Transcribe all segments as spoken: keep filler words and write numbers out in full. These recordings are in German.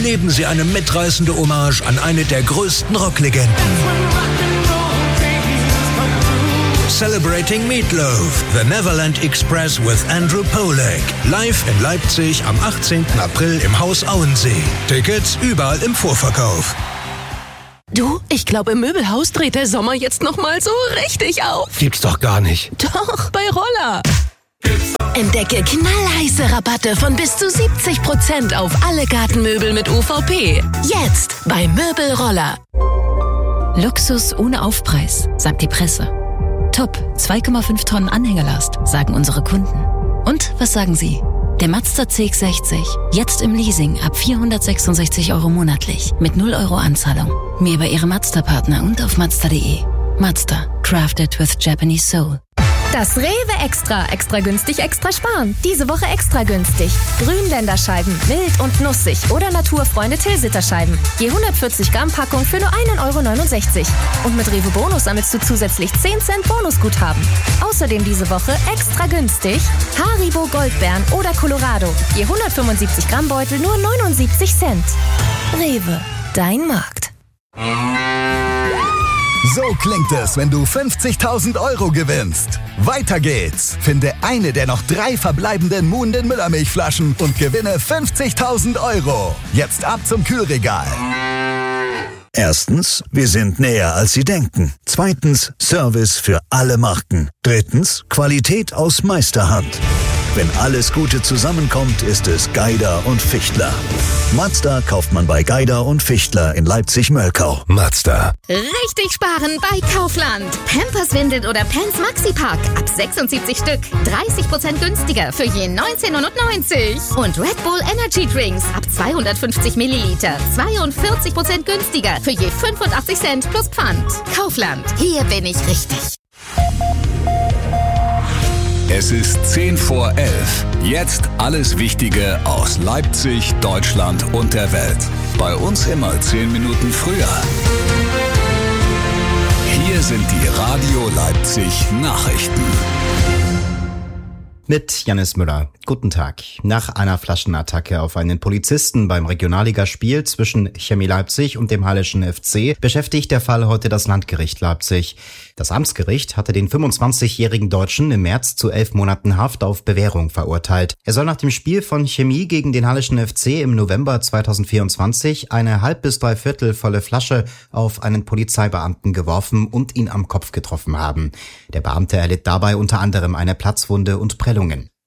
erleben Sie eine mitreißende Hommage an eine der größten Rocklegenden. Celebrating Meatloaf, The Neverland Express with Andrew Pollack. Live in Leipzig am achtzehnten April im Haus Auensee. Tickets überall im Vorverkauf. Du, ich glaube, im Möbelhaus dreht der Sommer jetzt nochmal so richtig auf. Gibt's doch gar nicht. Doch, bei Roller. Entdecke knallheiße Rabatte von bis zu siebzig Prozent auf alle Gartenmöbel mit U V P. Jetzt bei Möbelroller. Luxus ohne Aufpreis, sagt die Presse. Top, zwei Komma fünf Tonnen Anhängerlast, sagen unsere Kunden. Und was sagen Sie? Der Mazda C X sechzig, jetzt im Leasing ab vierhundertsechsundsechzig Euro monatlich, mit null Euro Anzahlung. Mehr bei Ihrem Mazda-Partner und auf Mazda punkt de. Mazda, crafted with Japanese soul. Das Rewe Extra. Extra günstig, extra sparen. Diese Woche extra günstig. Grünländerscheiben, wild und nussig oder Naturfreunde Tilsiter-Scheiben. Je hundertvierzig Gramm Packung für nur ein Euro neunundsechzig. Und mit Rewe Bonus sammelst du zusätzlich zehn Cent Bonusguthaben. Außerdem diese Woche extra günstig Haribo Goldbeeren oder Colorado. Je hundertfünfundsiebzig Gramm Beutel nur neunundsiebzig Cent. Rewe, dein Markt. So klingt es, wenn du fünfzigtausend Euro gewinnst. Weiter geht's. Finde eine der noch drei verbleibenden Moon den Müllermilchflaschen und gewinne fünfzigtausend Euro. Jetzt ab zum Kühlregal. Erstens, wir sind näher als Sie denken. Zweitens, Service für alle Marken. Drittens, Qualität aus Meisterhand. Wenn alles Gute zusammenkommt, ist es Geider und Fichtler. Mazda kauft man bei Geider und Fichtler in Leipzig-Möllkau. Mazda. Richtig sparen bei Kaufland. Pampers Windel oder Pants Maxi-Pack ab sechsundsiebzig Stück. dreißig Prozent günstiger für je neunzehn neunundneunzig. Und Red Bull Energy Drinks ab zweihundertfünfzig Milliliter. zweiundvierzig Prozent günstiger für je fünfundachtzig Cent plus Pfand. Kaufland. Hier bin ich richtig. Es ist zehn vor elf. Jetzt alles Wichtige aus Leipzig, Deutschland und der Welt. Bei uns immer zehn Minuten früher. Hier sind die Radio Leipzig Nachrichten. Mit Jannis Müller. Guten Tag. Nach einer Flaschenattacke auf einen Polizisten beim Regionalligaspiel zwischen Chemie Leipzig und dem Halleschen F C beschäftigt der Fall heute das Landgericht Leipzig. Das Amtsgericht hatte den fünfundzwanzigjährigen Deutschen im März zu elf Monaten Haft auf Bewährung verurteilt. Er soll nach dem Spiel von Chemie gegen den Halleschen F C im November zweitausendvierundzwanzig eine halb bis dreiviertel volle Flasche auf einen Polizeibeamten geworfen und ihn am Kopf getroffen haben. Der Beamte erlitt dabei unter anderem eine Platzwunde und Prellungen.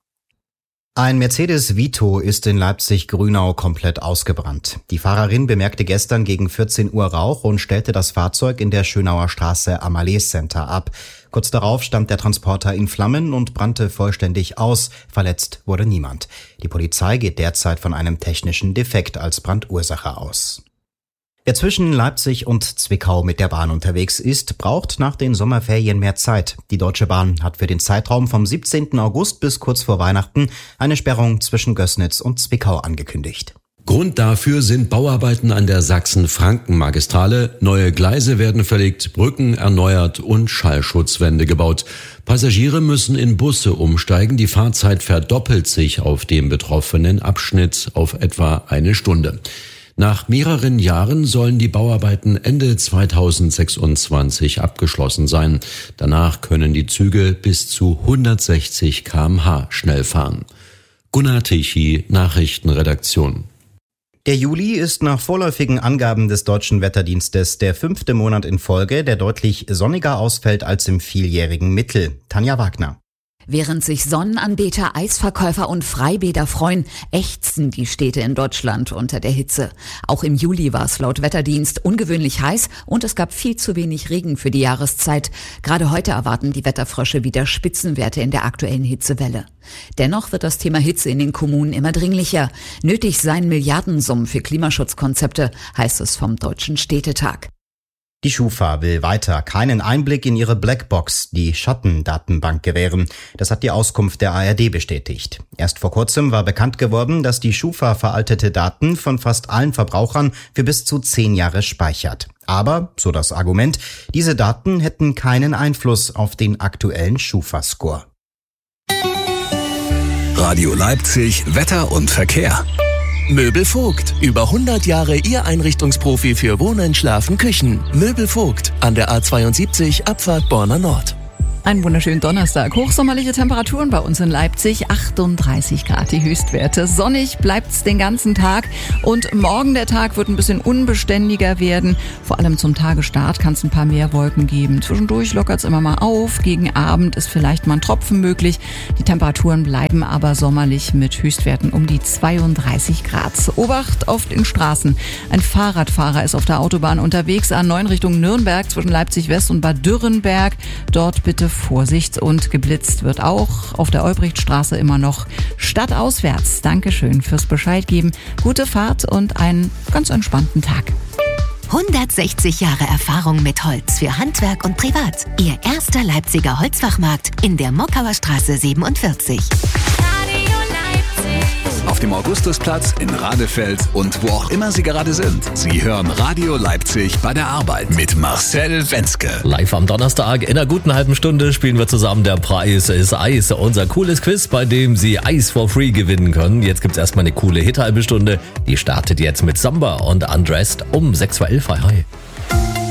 Ein Mercedes Vito ist in Leipzig-Grünau komplett ausgebrannt. Die Fahrerin bemerkte gestern gegen vierzehn Uhr Rauch und stellte das Fahrzeug in der Schönauer Straße am Malais Center ab. Kurz darauf stand der Transporter in Flammen und brannte vollständig aus. Verletzt wurde niemand. Die Polizei geht derzeit von einem technischen Defekt als Brandursache aus. Wer zwischen Leipzig und Zwickau mit der Bahn unterwegs ist, braucht nach den Sommerferien mehr Zeit. Die Deutsche Bahn hat für den Zeitraum vom siebzehnten August bis kurz vor Weihnachten eine Sperrung zwischen Gößnitz und Zwickau angekündigt. Grund dafür sind Bauarbeiten an der Sachsen-Franken-Magistrale. Neue Gleise werden verlegt, Brücken erneuert und Schallschutzwände gebaut. Passagiere müssen in Busse umsteigen. Die Fahrzeit verdoppelt sich auf dem betroffenen Abschnitt auf etwa eine Stunde. Nach mehreren Jahren sollen die Bauarbeiten Ende zweitausendsechsundzwanzig abgeschlossen sein. Danach können die Züge bis zu hundertsechzig Kilometer pro Stunde schnell fahren. Gunnar Tichy, Nachrichtenredaktion. Der Juli ist nach vorläufigen Angaben des Deutschen Wetterdienstes der fünfte Monat in Folge, der deutlich sonniger ausfällt als im vieljährigen Mittel. Tanja Wagner. Während sich Sonnenanbeter, Eisverkäufer und Freibäder freuen, ächzen die Städte in Deutschland unter der Hitze. Auch im Juli war es laut Wetterdienst ungewöhnlich heiß und es gab viel zu wenig Regen für die Jahreszeit. Gerade heute erwarten die Wetterfrösche wieder Spitzenwerte in der aktuellen Hitzewelle. Dennoch wird das Thema Hitze in den Kommunen immer dringlicher. Nötig seien Milliardensummen für Klimaschutzkonzepte, heißt es vom Deutschen Städtetag. Die Schufa will weiter keinen Einblick in ihre Blackbox, die Schattendatenbank, gewähren. Das hat die Auskunft der A R D bestätigt. Erst vor kurzem war bekannt geworden, dass die Schufa veraltete Daten von fast allen Verbrauchern für bis zu zehn Jahre speichert. Aber, so das Argument, diese Daten hätten keinen Einfluss auf den aktuellen Schufa-Score. Radio Leipzig, Wetter und Verkehr. Möbel Vogt. Über hundert Jahre Ihr Einrichtungsprofi für Wohnen, Schlafen, Küchen. Möbel Vogt. An der A zweiundsiebzig, Abfahrt Borna Nord. Einen wunderschönen Donnerstag. Hochsommerliche Temperaturen bei uns in Leipzig. achtunddreißig Grad die Höchstwerte. Sonnig bleibt's den ganzen Tag. Und morgen der Tag wird ein bisschen unbeständiger werden. Vor allem zum Tagesstart kann es ein paar mehr Wolken geben. Zwischendurch lockert's immer mal auf. Gegen Abend ist vielleicht mal ein Tropfen möglich. Die Temperaturen bleiben aber sommerlich mit Höchstwerten um die zweiunddreißig Grad. Obacht auf den Straßen. Ein Fahrradfahrer ist auf der Autobahn unterwegs. A neun Richtung Nürnberg zwischen Leipzig West und Bad Dürrenberg. Dort bitte Vorsicht, und geblitzt wird auch auf der Olbrichtstraße immer noch stadtauswärts. Dankeschön fürs Bescheid geben. Gute Fahrt und einen ganz entspannten Tag. hundertsechzig Jahre Erfahrung mit Holz für Handwerk und Privat. Ihr erster Leipziger Holzfachmarkt in der Mockauer Straße siebenundvierzig. Auf dem Augustusplatz, in Radefeld und wo auch immer Sie gerade sind. Sie hören Radio Leipzig bei der Arbeit mit Marcel Wenzke. Live am Donnerstag in einer guten halben Stunde spielen wir zusammen Der Preis ist Eis. Unser cooles Quiz, bei dem Sie Eis for free gewinnen können. Jetzt gibt's erstmal eine coole Hit-halbe Stunde. Die startet jetzt mit Samba und Undressed um sechs Uhr elf. Hi, hi.